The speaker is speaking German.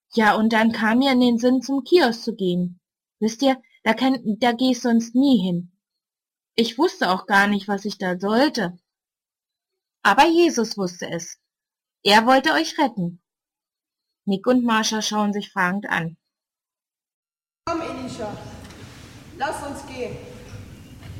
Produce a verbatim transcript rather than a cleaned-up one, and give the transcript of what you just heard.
Ja, und dann kam mir in den Sinn, zum Kiosk zu gehen. Wisst ihr, da, kann, da geh ich sonst nie hin. Ich wusste auch gar nicht, was ich da sollte. Aber Jesus wusste es. Er wollte euch retten. Nick und Marsha schauen sich fragend an. Komm, Elisha, lass uns gehen.